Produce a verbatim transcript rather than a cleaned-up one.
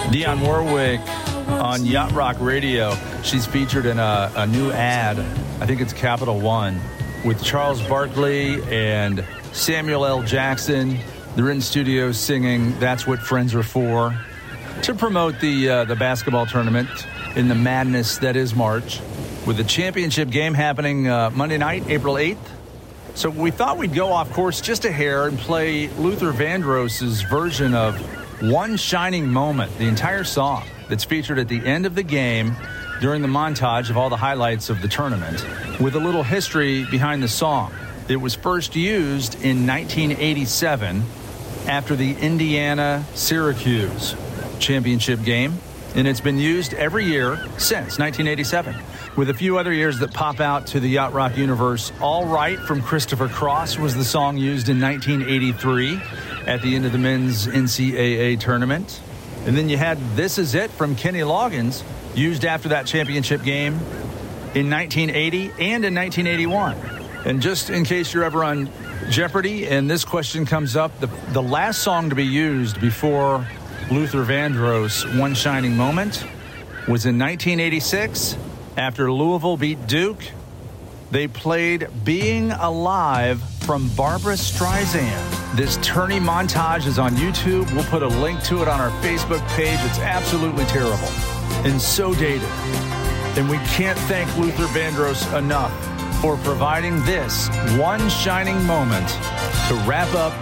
Dionne Warwick on Yacht Rock Radio. She's featured in a, a new ad, I think it's Capital One, with Charles Barkley and Samuel L. Jackson. They're in studio singing That's What Friends Are For to promote the uh, the basketball tournament in the madness that is March, with the championship game happening uh, Monday night, April eighth. So we thought we'd go off course just a hair and play Luther Vandross's version of One Shining Moment, the entire song that's featured at the end of the game during the montage of all the highlights of the tournament, with a little history behind the song. It was first used in nineteen eighty-seven after the Indiana-Syracuse championship game, and it's been used every year since nineteen eighty-seven, with a few other years that pop out to the Yacht Rock universe. All Right from Christopher Cross was the song used in nineteen eighty-three at the end of the men's N C double A tournament. And then you had This Is It from Kenny Loggins, used after that championship game in nineteen eighty and in nineteen eighty-one. And just in case you're ever on Jeopardy and this question comes up, the, the last song to be used before Luther Vandross' One Shining Moment was in nineteen eighty-six. After Louisville beat Duke, they played Being Alive from Barbra Streisand. This tourney montage is on YouTube. We'll put a link to it on our Facebook page. It's absolutely terrible and so dated. And we can't thank Luther Vandross enough for providing this one shining moment to wrap up